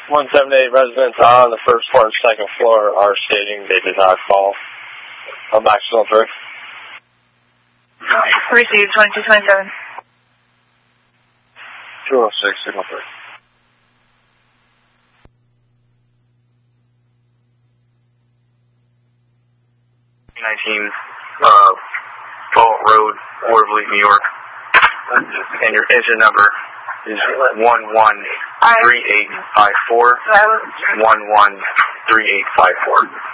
178 residents on the first floor and second floor are stating they did not call. I'm back to 3. Received 2227. 206, signal 3. Fall Road, Watervliet, New York. And your engine number is 113854. 113854.